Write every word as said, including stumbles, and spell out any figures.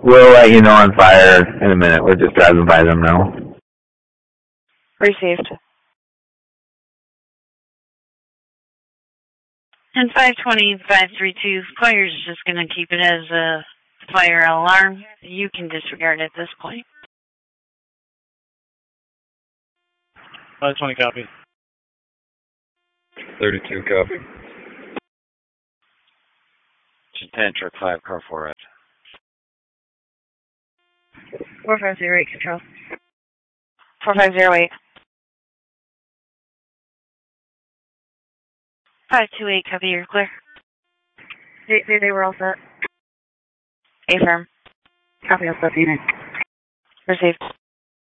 we'll let you know on fire in a minute. We're just driving by them now. Received. And five twenty, five three two, fire's just going to keep it as a fire alarm. You can disregard it at this point. five twenty, copy. thirty-two, copy. ten, truck five, car four, right. four five zero eight, control. four five zero eight. five two eight, copy, you're clear. They, they, they were all set. A firm. Copy, all set, unit. Received.